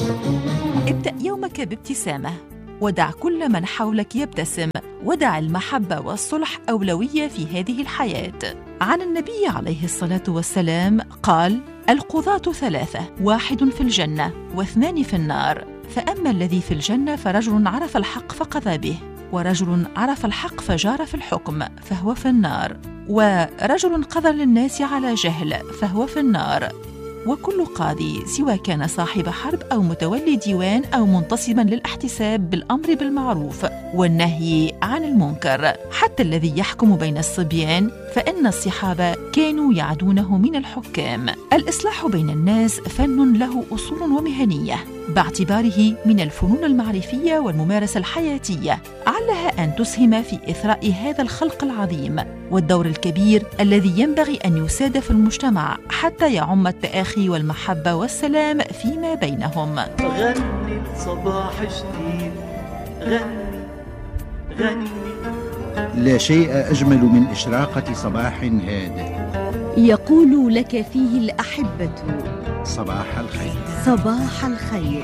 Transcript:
ابدأ يومك بابتسامة، ودع كل من حولك يبتسم، ودع المحبة والصلح أولوية في هذه الحياة. عن النبي عليه الصلاة والسلام قال: القضاة ثلاثة، واحد في الجنة واثنان في النار، فأما الذي في الجنة فرجل عرف الحق فقضى به، ورجل عرف الحق فجار في الحكم فهو في النار، ورجل قضى للناس على جهل فهو في النار. وكل قاضي سواء كان صاحب حرب أو متولي ديوان أو منتصبا للاحتساب بالأمر بالمعروف والنهي عن المنكر، حتى الذي يحكم بين الصبيان، فإن الصحابة كانوا يعدونه من الحكام. الإصلاح بين الناس فن له أصول ومهنية، باعتباره من الفنون المعرفية والممارسة الحياتية، علها أن تسهم في إثراء هذا الخلق العظيم والدور الكبير الذي ينبغي أن يساد في المجتمع حتى يعم التآخي والمحبة والسلام فيما بينهم. غني الصباح جديد، غني غني. لا شيء أجمل من إشراقة صباح هادئ يقول لك فيه الأحبة صباح الخير. صباح الخير.